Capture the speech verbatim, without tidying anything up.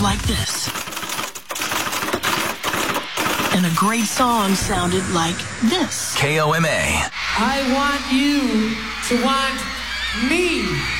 like this. And a great song sounded like this. K O M A. I want you to want me.